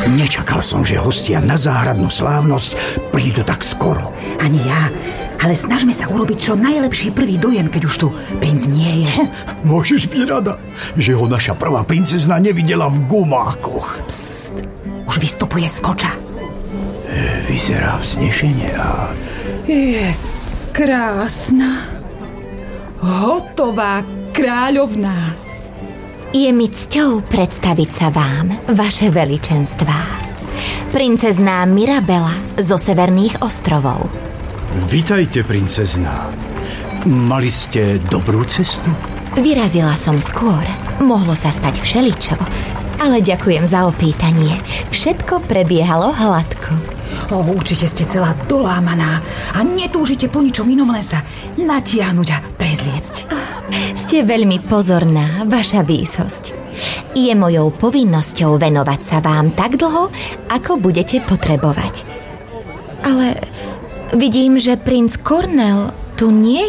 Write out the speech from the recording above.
Nečakal som, že hostia na záhradnú slávnosť prídu tak skoro. Ani ja, ale snažme sa urobiť čo najlepší prvý dojem, keď už tu princ nie je. Môžeš byť rada, že ho naša prvá princezna nevidela v gumákoch. Psst, už vystupuje z koča. Vyzerá vznešene a... Je krásna. Hotová kráľovná. Je mi cťou predstaviť sa vám, vaše veličenstvá. Princezná Mirabela zo Severných ostrovov. Vitajte, princezná. Mali ste dobrú cestu? Vyrazila som skôr. Mohlo sa stať všeličo, ale ďakujem za opýtanie. Všetko prebiehalo hladko. Určite ste celá dolámaná a netúžite po ničom inom, len sa natiahnuť a prezliecť. Ste veľmi pozorná, vaša výsosť. Je mojou povinnosťou venovať sa vám tak dlho, ako budete potrebovať. Ale vidím, že princ Cornel tu nie